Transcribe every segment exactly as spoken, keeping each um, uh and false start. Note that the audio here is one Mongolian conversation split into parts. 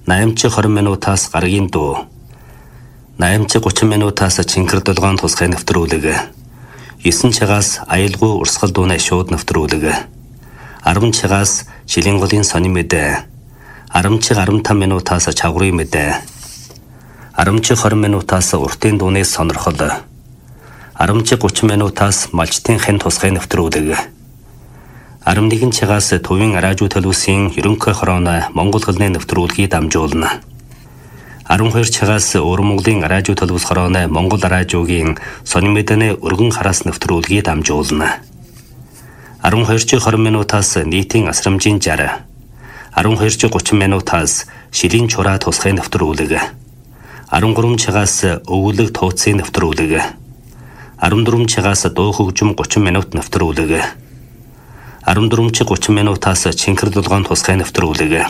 восемь чиг двадцать минутаас гарагийн дуу. восемь чиг тридцать минутаас чинкэр долгоон тусгай нэвтрүүлэг. девять чигаас аюулгүй урсгал дууны шууд нэвтрүүлэг. ten чигаас шилийн голын сонин мэдээ. ten чиг фifty five минутаас чавгрын мэдээ. ten чиг twenty минутаас уртын дууны сонирхол. ten чиг thirty минутаас малчтын хэн тусгай нэвтрүүлэг. eleven чигаас төвийн радио төлөвсөн ерөнхий хорооны Монгол хэлний нэвтрүүлгийг дамжуулна. twelve чигаас Өвөр Монголын радио төлөвс хорооны Монгол радиогийн сонин мэдээний өргөн хараас нэвтрүүлгийг дамжуулна. twelve чиг twenty минутаас нийтийн асрамжийн жар. twelve чиг thirty минутаас шилийн чураа тусгай нэвтрүүлэг. thirteen чигаас өвөлөг тууцын нэвтрүүлэг. fourteen чигаас дуу хөгжим thirty минут нэвтрүүлэг. fourteen чиг thirty минутаас чинкэр долгоон тусгай нэвтрүүлэг.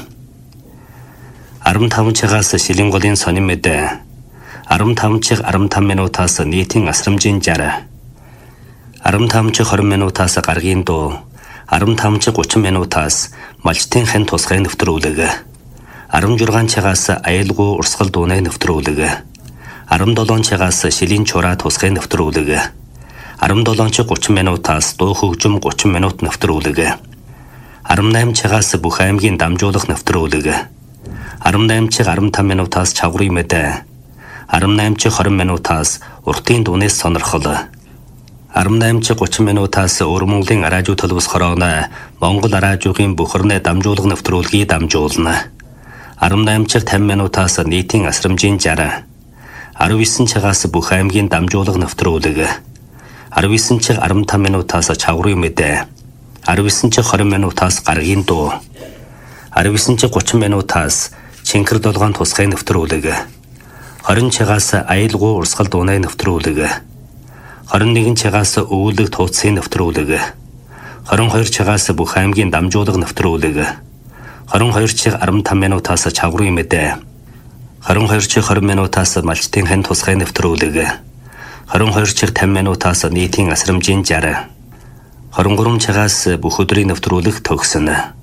fifty-five чигаас шилийн голын сонин мэдээ. fifty-five чиг fifty-five минутаас нийтийн асрамжийн жар. fifty-five чиг twenty минутаас гаргийн дуу. fifty-five чиг thirty минутаас малчтын хэн тусгай нэвтрүүлэг. sixteen чигаас аюулгүй урсгал дууны нэвтрүүлэг. seventeen чигаас шилийн чураа тусгай нэвтрүүлэг. seventeen чиг thirty минутаас дуу хөгжим thirty минут нэвтрүүлэг. eighteen чигаас бүх аймгийн дамжуулах нэвтрүүлэг. eighteen чиг fifty-five минутаас чавгрын мэдээ. eighteen чиг twenty минутаас уртын дууны сонирхол. eighteen чиг thirty минутаас Өвөр Монголын радио төлөвс хорооны Монгол радиогийн бүхэрнээ дамжуулах нэвтрүүлгийг дамжуулна. eighteen чиг fifty минутаас нийтийн асрамжийн жар. nineteen чигаас бүх аймгийн дамжуулах нэвтрүүлэг. nineteen чиг fifty-five минутаас чавгрын мэдээ. nineteen чиг twenty минутаас гаргийн дуу. nineteen чиг thirty минутаас чинкэр долгоон тусгай нэвтрүүлэг. twenty чигаас аюулгүй урсгал дууны нэвтрүүлэг. twenty-one чигаас өвөлөг тууцын нэвтрүүлэг. twenty-two чигаас бүх аймгийн дамжуулах нэвтрүүлэг. twenty-two чиг fifty-five минутаас чавгрын мэдээ. twenty-two чиг twenty минутаас малчтын хэн тусгай нэвтрүүлэг. twenty-two чиг fifty минутаас нийтийн асрамжийн жар. twenty-three чигаас бүх өдрийн нэвтрүүлэг төгснө.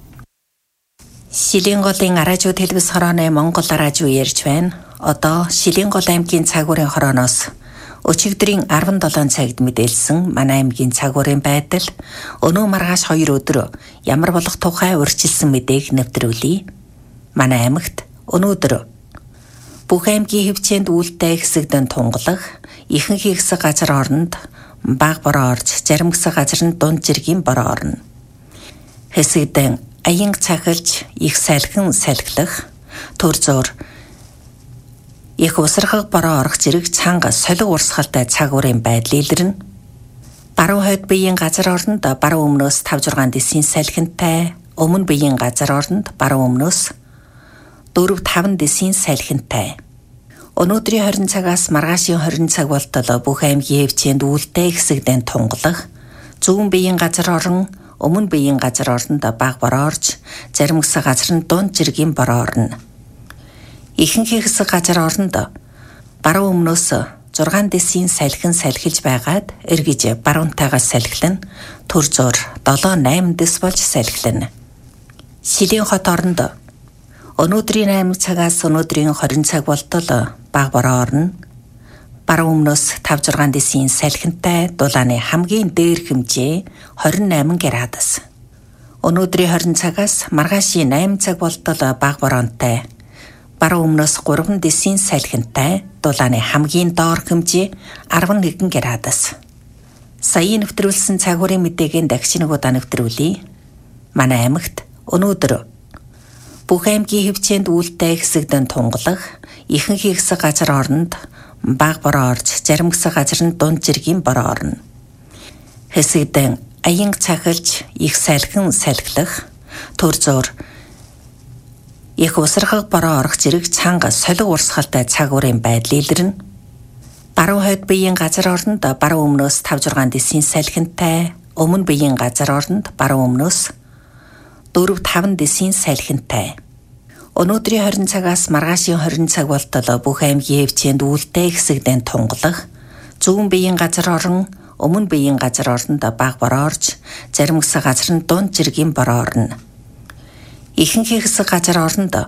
Шилийн голын радио телевиз хорооны Монгол радио ярьж байна. Одоо Шилийн гол аймгийн цагуурын хорооноос өчигдрийн seventeen цагт мэдээлсэн манай аймгийн цагуурын байдал өнөө маргааш two өдөр ямар болох тухай урьдчилсан мэдээг нэвтрүүлье. Манай аймагт өнөөдөр бүх аймгийн хөвчөнд үүлтэй хэсэгдэн тунгалах, ихэнх хэсэг газар орнд баг бороо орж, зарим хэсэг газар нь дунд жиргийн бороо орно. Хэсэгдэн аянг цахилж, их салхин салхилах, төр зуур их усрахаг бороо орох зэрэг цанга солиг урсгалтай цагуурын байдал илэрнэ. Баруун хойд биеийн газар орнд баруун өмнөөс five six дисийн салхинтай, өмнө биеийн газар орнд баруун өмнөөс four five дисийн салхинтай. Өнөөдрийн twenty цагаас маргаашийн twenty цаг болтол бүх аймгийн хөвчөнд үүлтэй хэсэгдэн тунгалах, зүүн биеийн газар орон, өмнө биеийн газар орнд баг бороо орж, зарим хэсэг газар нь дунд жиргийн бороо орно. Ихэнх хэсэг газар орнд баруун өмнөөс six дисийн салхин салхилж байгаад эргэж баруунтайгаас салхилна, төр зуур seven eight дис болж салхилна. Шилийн хот орнд өнөөдрийн eight цагаас өнөөдрийн twenty цаг болтол баг бороо орно. Баруун өмнөөс five six дисийн салхинтай дулааны хамгийн дээр хэмжээ twenty-eight градус. Өнөөдрийн twenty цагаас маргаашийн eight цаг болтол баг бороонтай. Баруун өмнөөс three дисийн салхинтай дулааны хамгийн доор хэмжээ eleven градус. Саяын нэвтрүүлсэн цагуурын мэдээгийн дахиж нэг удаа нэвтрүүлье. Манай аймагт өнөөдөр бүх аймгийн хөвчөнд үүлтэй хэсэгдэн тунгалах, ихэнх хэсэг газар орнд баг бороо орж, зарим хэсэг газар нь дунд жиргийн бороо орно. Хэсэгдэн аянг цахилж, их салхин салхилах, төр зуур их усрахаг бороо орох зэрэг цанга солиг урсгалтай цагуурын байдал илэрнэ. Баруун хойд биеийн газар орнд баруун өмнөөс five six дисийн салхинтай, өмнө биеийн газар орнд баруун өмнөөс four five дисийн салхинтай. Өнөөдрийн twenty цагаас маргаашийн twenty цаг болтол бүх аймгийн хөвчөнд үүлтэй хэсэгдэн тунгалах, зүүн биеийн газар орон, өмнө биеийн газар орнд баг бороо орж, зарим хэсэг газар нь дунд жиргийн бороо орно. Ихэнх хэсэг газар орнд